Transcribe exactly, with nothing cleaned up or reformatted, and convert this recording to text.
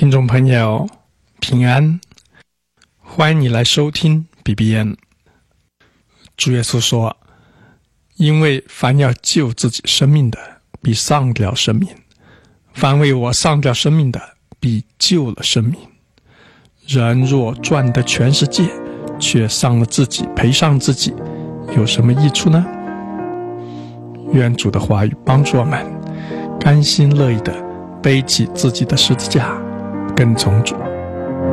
听众朋友平安，欢迎你来收听 B B N。 主耶稣说，因为凡要救自己生命的，必丧掉生命；凡为我丧掉生命的，必救了生命。人若赚得全世界，却伤了自己，赔上自己，有什么益处呢？愿主的话语帮助我们甘心乐意地背起自己的十字架，跟从主。